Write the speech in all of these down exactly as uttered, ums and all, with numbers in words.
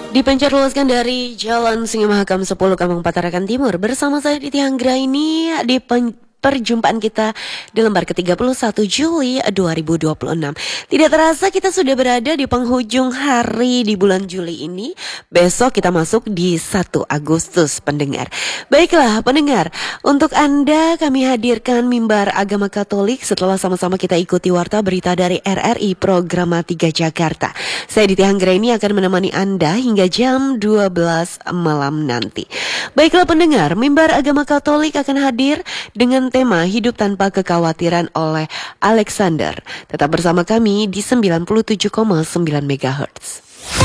Dipencarluaskan dari Jalan Singa Mahakam sepuluh Kampung Patarakan Timur. Bersama saya Diti Anggraini di pen perjumpaan kita di lembar ke tiga puluh satu Juli dua ribu dua puluh enam. Tidak terasa kita sudah berada di penghujung hari di bulan Juli ini. Besok kita masuk di satu Agustus, pendengar. Baiklah pendengar, untuk Anda kami hadirkan Mimbar Agama Katolik setelah sama-sama kita ikuti warta berita dari R R I Programa tiga Jakarta. Saya Diti Anggraini akan menemani Anda hingga jam dua belas malam nanti. Baiklah pendengar, Mimbar Agama Katolik akan hadir dengan tema Hidup Tanpa Kekhawatiran oleh Alexander. Tetap bersama kami di sembilan puluh tujuh koma sembilan megahertz.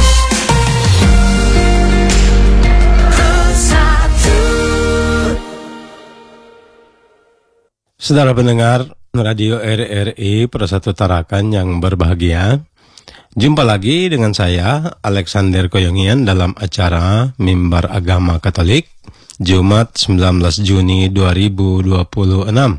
Saudara pendengar Radio R R I Persatu Tarakan yang berbahagia, jumpa lagi dengan saya Alexander Koyongian dalam acara Mimbar Agama Katolik Jumat sembilan belas Juni dua ribu dua puluh enam.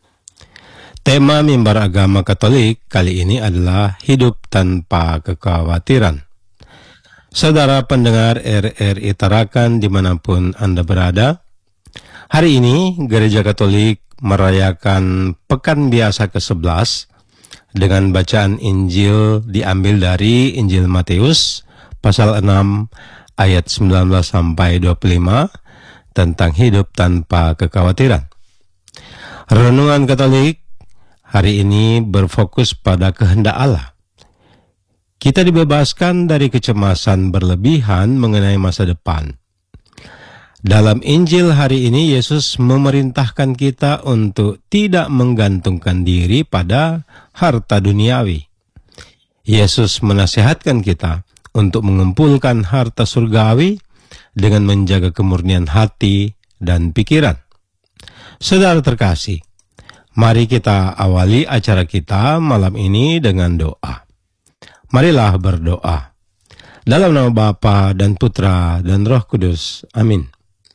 Tema Mimbar Agama Katolik kali ini adalah Hidup Tanpa Kekhawatiran. Saudara pendengar R R I Tarakan dimanapun Anda berada, hari ini Gereja Katolik merayakan Pekan Biasa kesebelas dengan bacaan Injil diambil dari Injil Matius pasal enam ayat sembilan belas sampai dua puluh lima tentang hidup tanpa kekhawatiran. Renungan Katolik hari ini berfokus pada kehendak Allah. Kita dibebaskan dari kecemasan berlebihan mengenai masa depan. Dalam Injil hari ini, Yesus memerintahkan kita untuk tidak menggantungkan diri pada harta duniawi. Yesus menasihatkan kita untuk mengumpulkan harta surgawi dengan menjaga kemurnian hati dan pikiran. Saudara terkasih, mari kita awali acara kita malam ini dengan doa. Marilah berdoa. Dalam nama Bapa dan Putra dan Roh Kudus. Amin.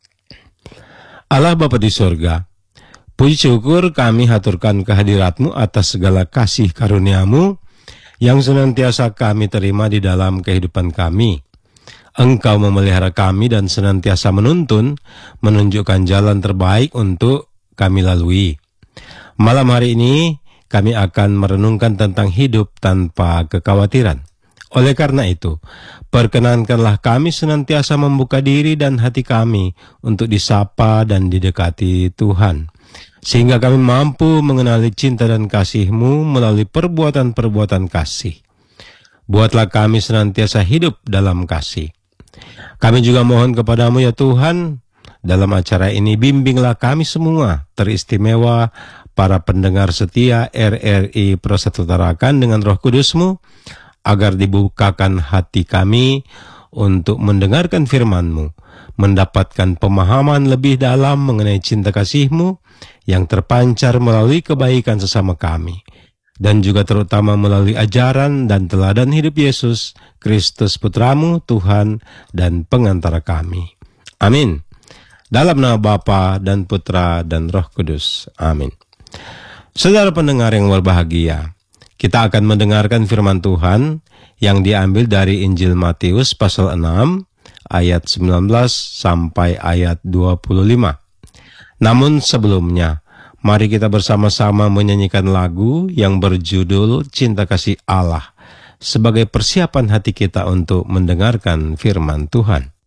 Allah Bapa di surga, puji syukur kami haturkan kehadirat-Mu atas segala kasih karunia-Mu yang senantiasa kami terima di dalam kehidupan kami. Engkau memelihara kami dan senantiasa menuntun, menunjukkan jalan terbaik untuk kami lalui. Malam hari ini kami akan merenungkan tentang hidup tanpa kekhawatiran. Oleh karena itu, perkenankanlah kami senantiasa membuka diri dan hati kami untuk disapa dan didekati Tuhan, sehingga kami mampu mengenali cinta dan kasih-Mu melalui perbuatan-perbuatan kasih. Buatlah kami senantiasa hidup dalam kasih. Kami juga mohon kepadamu ya Tuhan, dalam acara ini bimbinglah kami semua, teristimewa para pendengar setia R R I Persatu Tarakan dengan Roh Kudus-Mu, agar dibukakan hati kami untuk mendengarkan firman-Mu, mendapatkan pemahaman lebih dalam mengenai cinta kasih-Mu yang terpancar melalui kebaikan sesama kami, dan juga terutama melalui ajaran dan teladan hidup Yesus Kristus Putra-Mu, Tuhan dan pengantara kami. Amin. Dalam nama Bapa dan Putra dan Roh Kudus. Amin. Saudara pendengar yang berbahagia, kita akan mendengarkan firman Tuhan yang diambil dari Injil Matius pasal enam ayat sembilan belas sampai ayat dua puluh lima. Namun sebelumnya, mari kita bersama-sama menyanyikan lagu yang berjudul Cinta Kasih Allah sebagai persiapan hati kita untuk mendengarkan firman Tuhan.